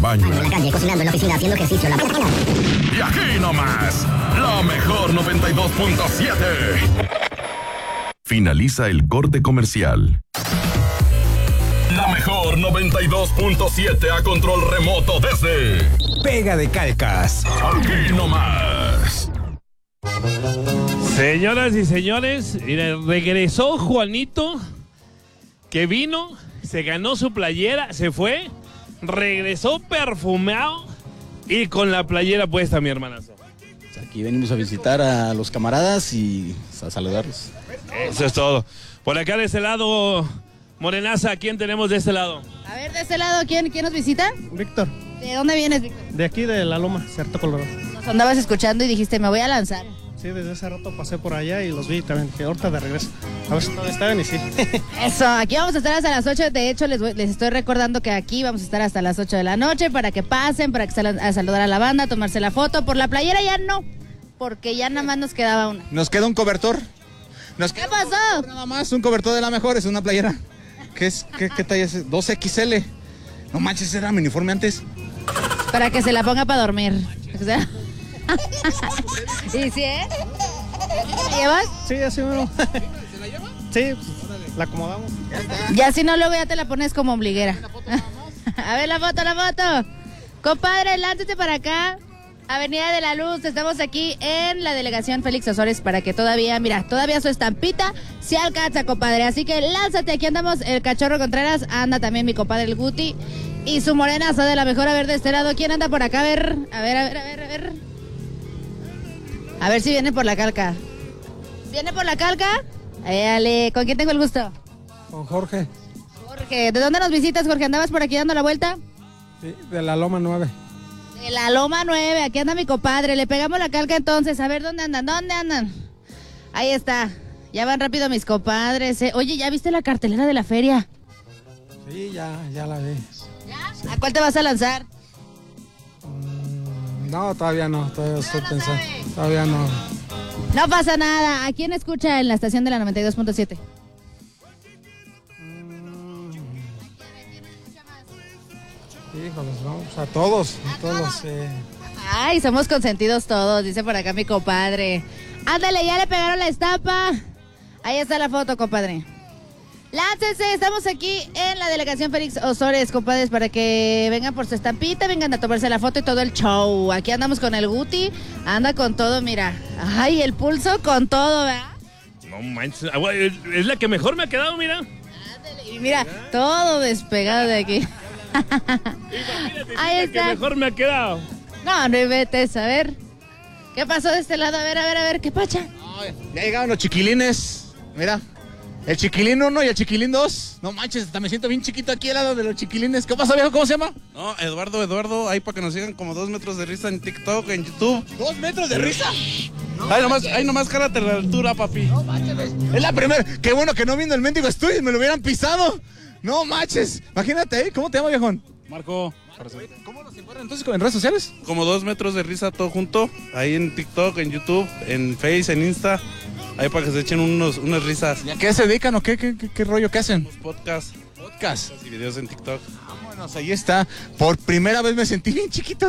baño, en la calle, cocinando, en la oficina, haciendo ejercicio, la... Y aquí nomás, la mejor 92.7. Finaliza el corte comercial. La mejor 92.7 a control remoto desde Pega de Calcas. Aquí nomás. Señoras y señores, regresó Juanito, que vino, se ganó su playera, se fue, regresó perfumado y con la playera puesta, mi hermanazo. Aquí venimos a visitar a los camaradas y a saludarlos. Eso es todo. Por acá de este lado, Morenaza, ¿quién tenemos de este lado? A ver, de este lado, ¿quién nos visita? Víctor. ¿De dónde vienes, Víctor? De aquí de La Loma, Cerro Colorado. Nos andabas escuchando y dijiste, me voy a lanzar. Sí, desde ese rato pasé por allá y los vi también, que ahorita de regreso. A ver si todavía estaban y sí. Eso, aquí vamos a estar hasta las 8. De hecho, les estoy recordando que aquí vamos a estar hasta las 8 de la noche para que pasen, para que salgan a saludar a la banda, a tomarse la foto. Por la playera ya no, porque ya nada más nos quedaba una. Nos queda un cobertor. ¿Qué pasó? Nada más, un cobertor de la mejor, es una playera. ¿Qué talla es? 2XL. No manches, era mi uniforme antes. Para que se la ponga para dormir. O sea... ¿Y sí, ¿La llevas? Sí, así mismo. ¿Se la lleva? Sí, la acomodamos. Ya si no, luego ya te la pones como ombliguera. A ver la foto. Compadre, lánzate para acá. Avenida de la Luz, estamos aquí en la delegación Félix Osores para que todavía su estampita se alcanza, compadre. Así que lánzate, aquí andamos el Cachorro Contreras, anda también mi compadre el Guti y su morenazo de la mejor. A ver de este lado, ¿quién anda por acá? A ver. A ver si viene por la calca. ¿Viene por la calca? Dale, ¿con quién tengo el gusto? Con Jorge. Jorge, ¿de dónde nos visitas, Jorge? ¿Andabas por aquí dando la vuelta? Sí, de La Loma 9. De La Loma 9, aquí anda mi compadre. Le pegamos la calca entonces, a ver dónde andan. Ahí está, ya van rápido mis compadres. Oye, ¿ya viste la cartelera de la feria? Sí, ya la vi. ¿Ya? Sí. ¿A cuál te vas a lanzar? No, todavía no, todavía estoy pensando. Todavía no. No pasa nada. ¿A quién escucha en la estación de la 92.7? Híjoles, vamos a todos. Ay, somos consentidos todos, dice por acá mi compadre. Ándale, ya le pegaron la estampa. Ahí está la foto, compadre. Láncense, estamos aquí en la delegación Félix Osores, compadres, para que vengan por su estampita, vengan a tomarse la foto y todo el show. Aquí andamos con el Guti, anda con todo, mira. Ay, el pulso con todo, ¿verdad? No manches, es la que mejor me ha quedado, mira. Ándale, y mira, todo despegado de aquí. Ahí está. La que mejor me ha quedado. No inventes, a ver. ¿Qué pasó de este lado? A ver, ¿qué pacha? Ya llegaron los chiquilines, mira. El chiquilín 1 y el chiquilín 2. No manches, hasta me siento bien chiquito aquí al lado de los chiquilines. ¿Qué pasa, viejo? ¿Cómo se llama? No, Eduardo, ahí para que nos sigan como 2 metros de risa en TikTok, en YouTube. ¿2 metros de risa? No, ahí nomás cárate la altura, papi. No manches, es la primera. Qué bueno que no vino el mendigo estudio, me lo hubieran pisado. No manches, imagínate, ¿cómo te llamas, viejón? Marco. ¿Cómo nos encuentran entonces en redes sociales? Como 2 metros de risa todo junto, ahí en TikTok, en YouTube, en Face, en Insta. Ahí para que se echen unas risas. ¿Y a qué se dedican o qué rollo que hacen? Podcast y videos en TikTok. Vámonos, ahí está. Por primera vez me sentí bien chiquito.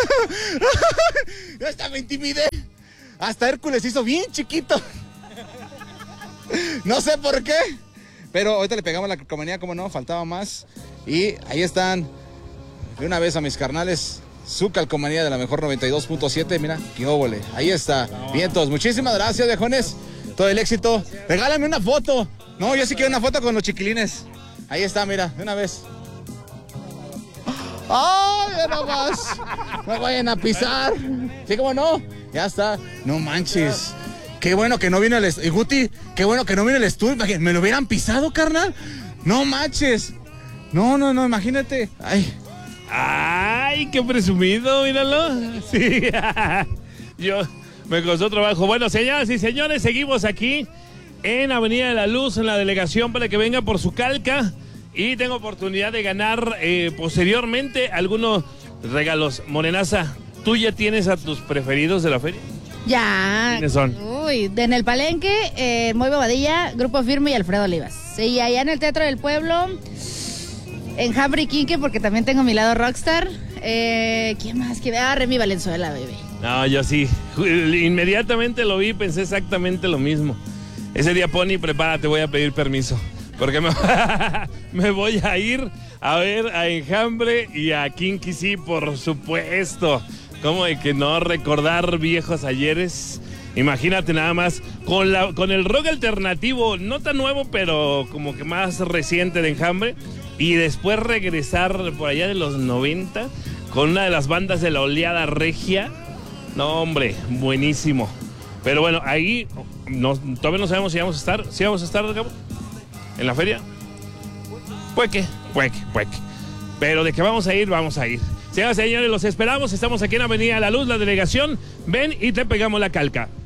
Yo hasta me intimidé. Hasta Hércules hizo bien chiquito. No sé por qué. Pero ahorita le pegamos la calcomanía, como no, faltaba más. Y ahí están. De una vez a mis carnales. Su calcomanía de la mejor 92.7, mira, qué óvole. Ahí está. Vientos, muchísimas gracias, viejones. Todo el éxito. Regálame una foto. No, yo sí quiero una foto con los chiquilines. Ahí está, mira, de una vez. ¡Ay, ya no más! No vayan a pisar. ¿Sí, cómo no? Ya está. No manches. Qué bueno que no vino el estudio. Guti, qué bueno que no vino el estudio. Me lo hubieran pisado, carnal. No manches. No, imagínate. Ay, qué presumido, míralo. Sí, yo me costó trabajo. Bueno, señoras y señores, seguimos aquí en Avenida de la Luz, en la delegación, para que vengan por su calca. Y tengo oportunidad de ganar posteriormente algunos regalos. Morenaza, ¿tú ya tienes a tus preferidos de la feria? Ya. ¿Quiénes son? Uy, en el Palenque, Moy Bobadilla, Grupo Firme y Alfredo Olivas. Sí, allá en el Teatro del Pueblo, en Hambre y Quinque, porque también tengo mi lado rockstar. ¿Quién más? Remy Valenzuela, bebé. No, yo sí. Inmediatamente lo vi y pensé exactamente lo mismo. Ese día, Pony, prepárate, voy a pedir permiso. Porque me voy a ir a ver a Enjambre y a Kinky, sí, por supuesto. ¿Cómo de que no recordar viejos ayeres? Imagínate nada más, con el rock alternativo, no tan nuevo, pero como que más reciente de Enjambre, y después regresar por allá de los 90 con una de las bandas de la oleada regia. No, hombre, buenísimo. Pero bueno, ahí todavía no sabemos si vamos a estar. ¿Sí vamos a estar, Gabo? ¿En la feria? Pueque. Pero de que vamos a ir, vamos a ir. Señoras y señores, los esperamos. Estamos aquí en Avenida de la Luz, la delegación. Ven y te pegamos la calca.